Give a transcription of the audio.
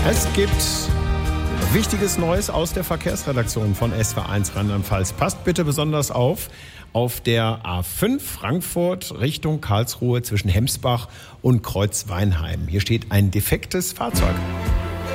Es gibt wichtiges Neues aus der Verkehrsredaktion von SW1 Rheinland-Pfalz. Passt bitte besonders auf der A5 Frankfurt Richtung Karlsruhe zwischen Hemsbach und Kreuzweinheim. Hier steht ein defektes Fahrzeug.